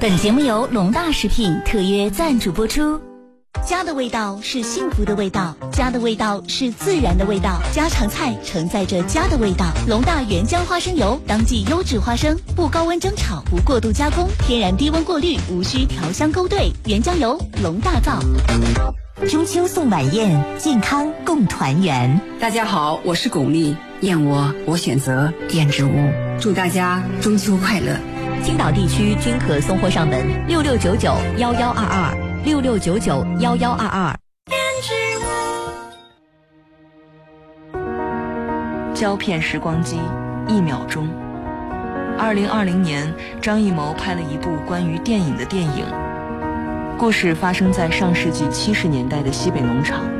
本节目由龙大食品特约赞助播出。家的味道是幸福的味道，家的味道是自然的味道，家常菜承载着家的味道。龙大原浆花生油，当季优质花生，不高温蒸炒，不过度加工，天然低温过滤，无需调香勾兑。原浆油，龙大造。中秋送晚宴，健康共团圆。 大家好，我是巩俐，燕窝我选择燕之屋，祝大家中秋快乐。 青岛地区均可送货上门6699112266991122。 胶片时光机，1秒钟。2020年，张艺谋拍了一部关于电影的电影，故事发生在上世纪70年代的西北农场。